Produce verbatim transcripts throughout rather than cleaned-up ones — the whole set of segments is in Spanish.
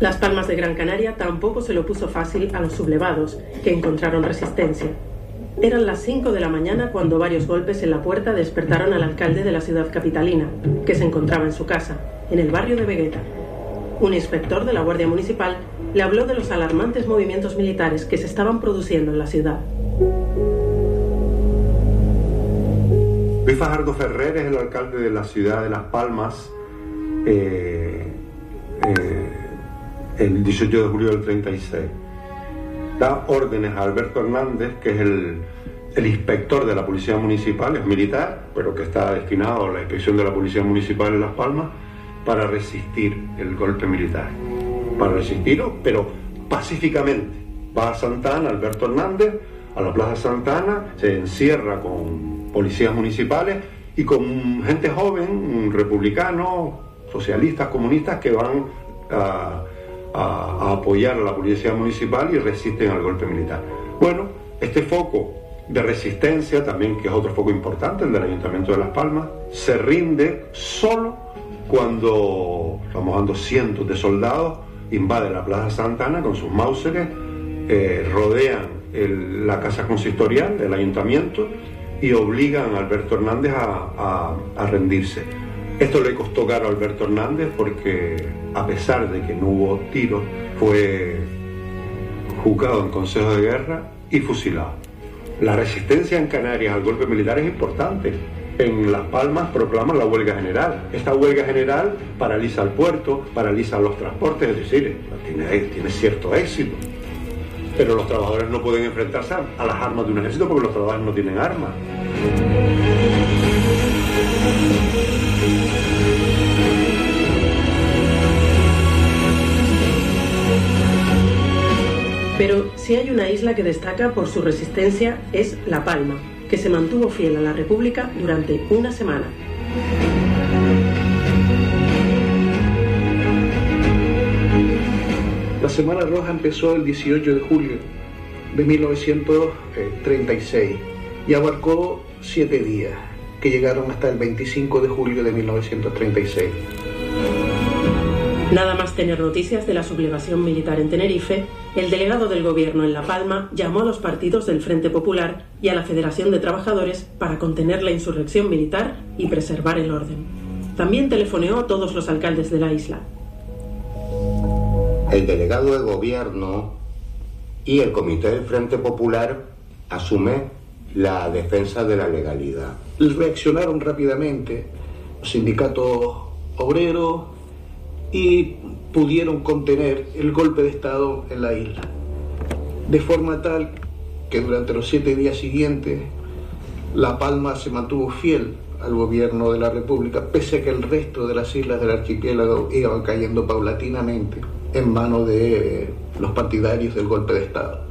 Las Palmas de Gran Canaria tampoco se lo puso fácil a los sublevados, que encontraron resistencia. Eran las cinco de la mañana cuando varios golpes en la puerta despertaron al alcalde de la ciudad capitalina, que se encontraba en su casa, en el barrio de Vegueta. Un inspector de la Guardia Municipal le habló de los alarmantes movimientos militares que se estaban produciendo en la ciudad. Luis Fajardo Ferrer es el alcalde de la ciudad de Las Palmas eh, eh, el dieciocho de julio del treinta y seis. Da órdenes a Alberto Hernández, que es el, el inspector de la Policía Municipal, es militar, pero que está destinado a la inspección de la Policía Municipal en Las Palmas, para resistir el golpe militar. Para resistirlo, pero pacíficamente. Va a Santa Ana, Alberto Hernández, a la Plaza Santa Ana, se encierra con policías municipales y con gente joven, republicanos, socialistas, comunistas, que van a, a, a apoyar a la policía municipal y resisten al golpe militar. Bueno, este foco de resistencia, también que es otro foco importante, el del Ayuntamiento de Las Palmas, se rinde solo cuando, estamos hablando cientos de soldados, invaden la Plaza Santa Ana con sus máuseres, eh, rodean el, la casa consistorial del ayuntamiento y obligan a Alberto Hernández a, a, a rendirse. Esto le costó caro a Alberto Hernández porque, a pesar de que no hubo tiros, fue juzgado en Consejo de Guerra y fusilado. La resistencia en Canarias al golpe militar es importante. En Las Palmas proclaman la huelga general. Esta huelga general paraliza el puerto, paraliza los transportes, es decir, tiene, tiene cierto éxito. Pero los trabajadores no pueden enfrentarse a las armas de un ejército porque los trabajadores no tienen armas. Pero si hay una isla que destaca por su resistencia es La Palma, que se mantuvo fiel a la República durante una semana. La Semana Roja empezó el dieciocho de julio de mil novecientos treinta y seis y abarcó siete días, que llegaron hasta el veinticinco de julio de mil novecientos treinta y seis. Nada más tener noticias de la sublevación militar en Tenerife, el delegado del gobierno en La Palma llamó a los partidos del Frente Popular y a la Federación de Trabajadores para contener la insurrección militar y preservar el orden. También telefoneó a todos los alcaldes de la isla. El delegado de gobierno y el comité del Frente Popular asume la defensa de la legalidad. Reaccionaron rápidamente los sindicatos obreros y pudieron contener el golpe de Estado en la isla, de forma tal que durante los siete días siguientes La Palma se mantuvo fiel al gobierno de la República, pese a que el resto de las islas del archipiélago iban cayendo paulatinamente en manos de los partidarios del golpe de Estado.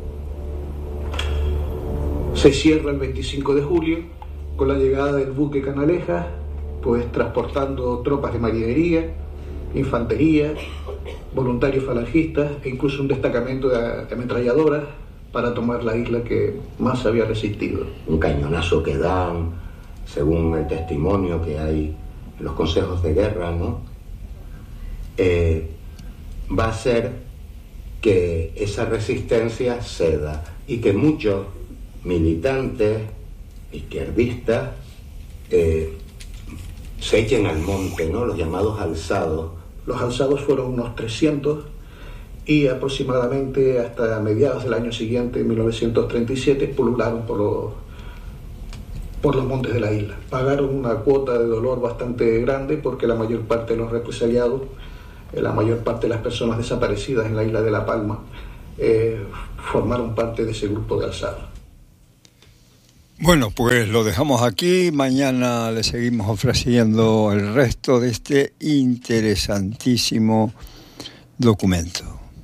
Se cierra el veinticinco de julio con la llegada del buque Canalejas, pues transportando tropas de marinería, infantería, voluntarios falangistas e incluso un destacamento de ametralladoras para tomar la isla que más había resistido. Un cañonazo que dan, según el testimonio que hay en los consejos de guerra, ¿no? Eh, va a hacer que esa resistencia ceda y que muchos militantes izquierdistas eh, se echen al monte, ¿no? Los llamados alzados. Los alzados fueron unos trescientos y aproximadamente hasta mediados del año siguiente, mil novecientos treinta y siete, pulularon por los, por los montes de la isla. Pagaron una cuota de dolor bastante grande porque la mayor parte de los represaliados, la mayor parte de las personas desaparecidas en la isla de La Palma, eh, formaron parte de ese grupo de alzados. Bueno, pues lo dejamos aquí. Mañana le seguimos ofreciendo el resto de este interesantísimo documento.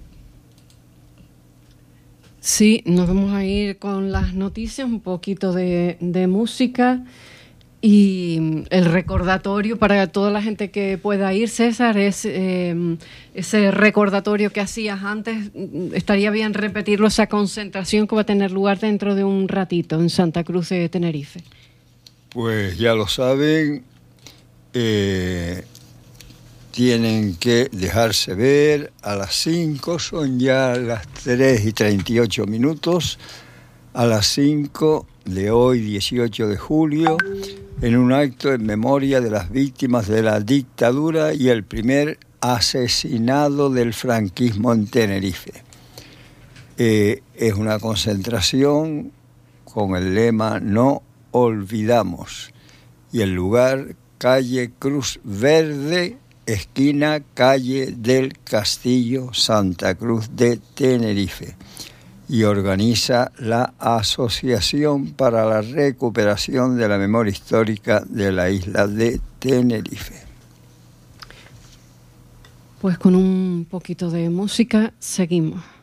Sí, nos vamos a ir con las noticias, un poquito de, de música y el recordatorio para toda la gente que pueda ir. César, es eh, ese recordatorio que hacías antes, estaría bien repetirlo, esa concentración que va a tener lugar dentro de un ratito en Santa Cruz de Tenerife. Pues ya lo saben, eh, tienen que dejarse ver a las cinco, son ya las tres y treinta y ocho minutos, a las cinco de hoy, dieciocho de julio, en un acto en memoria de las víctimas de la dictadura y el primer asesinado del franquismo en Tenerife. Eh, es una concentración con el lema "No olvidamos", y el lugar, calle Cruz Verde, esquina calle del Castillo, Santa Cruz de Tenerife, y organiza la Asociación para la Recuperación de la Memoria Histórica de la isla de Tenerife. Pues con un poquito de música seguimos.